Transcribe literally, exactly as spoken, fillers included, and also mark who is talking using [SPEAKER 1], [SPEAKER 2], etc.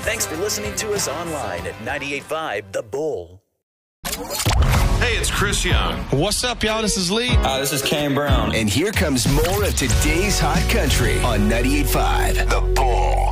[SPEAKER 1] Thanks for listening to us online at ninety-eight point five The Bull.
[SPEAKER 2] Hey, it's Chris Young.
[SPEAKER 3] What's up, y'all? This is Lee.
[SPEAKER 4] Hi, this is Kane Brown.
[SPEAKER 5] And here comes more of today's hot country on ninety-eight point five The Bull.